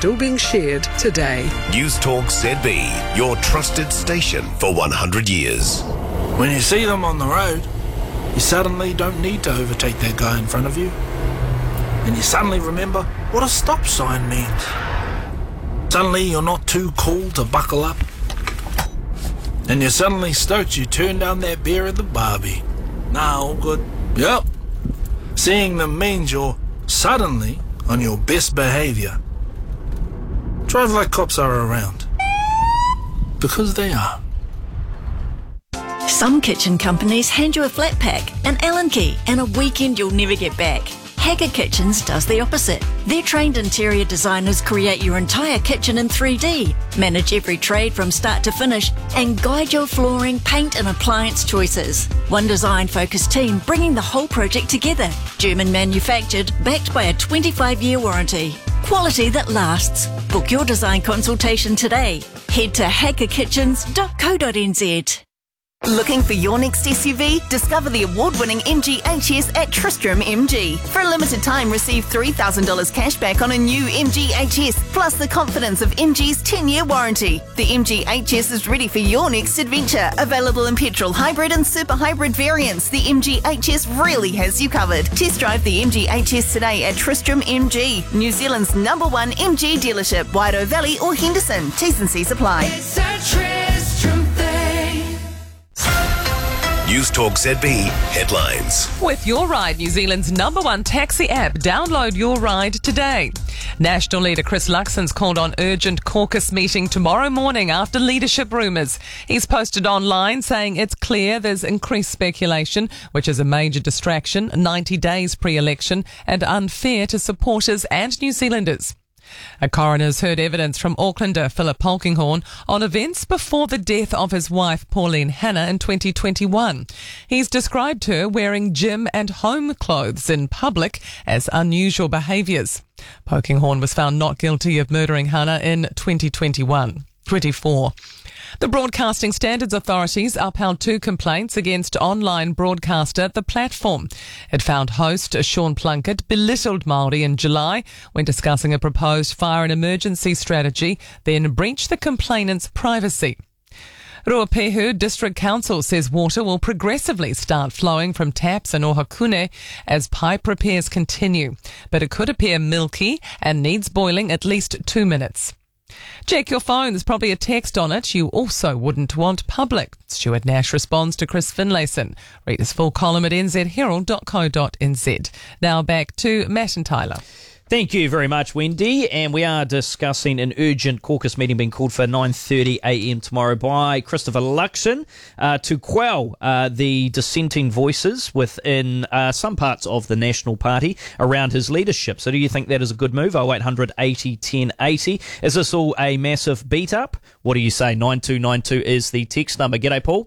still being shared today. News Talk ZB, your trusted station for 100 years. When you see them on the road, you suddenly don't need to overtake that guy in front of you. And you suddenly remember what a stop sign means. Suddenly you're not too cool to buckle up. And you're suddenly stoked you turn down that beer at the Barbie. Nah, all good. Yep. Seeing them means you're suddenly on your best behaviour. Drive like cops are around. Because they are. Some kitchen companies hand you a flat pack, an Allen key, and a weekend you'll never get back. Hacker Kitchens does the opposite. Their trained interior designers create your entire kitchen in 3D, manage every trade from start to finish, and guide your flooring, paint and appliance choices. One design-focused team bringing the whole project together. German manufactured, backed by a 25-year warranty. Quality that lasts. Book your design consultation today. Head to hackerkitchens.co.nz. Looking for your next SUV? Discover the award-winning MG HS at Tristram MG. For a limited time, receive $3,000 cash back on a new MG HS, plus the confidence of MG's 10-year warranty. The MG HS is ready for your next adventure. Available in petrol, hybrid and super hybrid variants, the MG HS really has you covered. Test drive the MG HS today at Tristram MG, New Zealand's #1 MG dealership, Wairoa Valley or Henderson. T's and C's apply. It's a Tristram thing. News Talk ZB headlines. With Your Ride, New Zealand's #1 taxi app. Download Your Ride today. National leader Chris Luxon's called on urgent caucus meeting tomorrow morning after leadership rumours. He's posted online saying it's clear there's increased speculation, which is a major distraction, 90 days pre-election, and unfair to supporters and New Zealanders. A coroner's heard evidence from Aucklander Philip Polkinghorne on events before the death of his wife Pauline Hanna in 2021. He's described her wearing gym and home clothes in public as unusual behaviours. Polkinghorne was found not guilty of murdering Hanna in 2024. The Broadcasting Standards Authorities upheld 2 complaints against online broadcaster The Platform. It found host Sean Plunkett belittled Māori in July when discussing a proposed fire and emergency strategy, then breached the complainant's privacy. Ruapehu District Council says water will progressively start flowing from taps in Ohakune as pipe repairs continue, but it could appear milky and needs boiling at least 2 minutes. Check your phone, there's probably a text on it you also wouldn't want public. Stuart Nash responds to Chris Finlayson. Read his full column at nzherald.co.nz. Now back to Matt and Tyler. Thank you very much, Wendy. And we are discussing an urgent caucus meeting being called for 9:30am tomorrow by Christopher Luxon to quell the dissenting voices within some parts of the National Party around his leadership. So do you think that is a good move? 0800 80 10 80. Is this all a massive beat-up? What do you say? 9292 is the text number. G'day, Paul.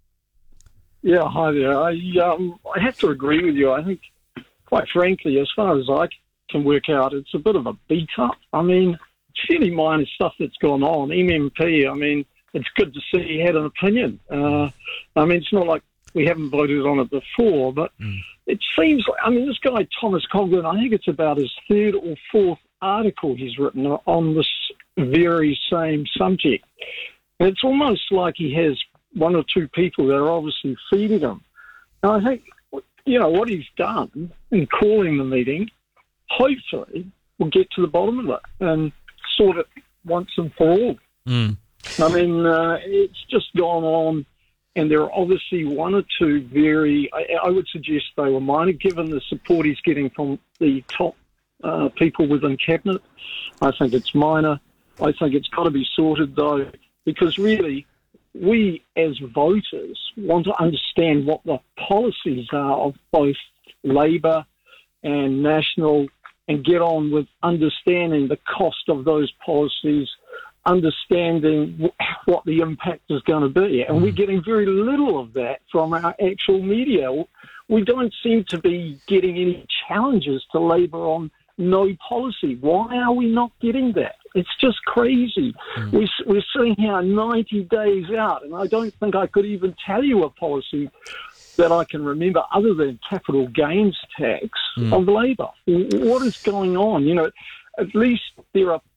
Yeah, hi there. I have to agree with you. I think, quite frankly, as far as I can work out, it's a bit of a beat-up. I mean, fairly minor stuff that's gone on. MMP, I mean, it's good to see he had an opinion. I mean, it's not like we haven't voted on it before, but it seems like, I mean, this guy, Thomas Coghlan, I think it's about his 3rd or 4th article he's written on this very same subject. And it's almost like he has 1 or 2 people that are obviously feeding him. And I think, you know, what he's done in calling the meeting, hopefully we'll get to the bottom of it and sort it once and for all. I mean, it's just gone on, and there are obviously 1 or 2 very, I would suggest they were minor, given the support he's getting from the top people within Cabinet. I think it's minor. I think it's got to be sorted, though, because really we as voters want to understand what the policies are of both Labour and National, and get on with understanding the cost of those policies, understanding what the impact is going to be. And we're getting very little of that from our actual media. We don't seem to be getting any challenges to Labour on no policy. Why are we not getting that? It's just crazy. We're sitting here 90 days out, and I don't think I could even tell you a policy that I can remember other than capital gains tax of Labour. What is going on? You know, at least there are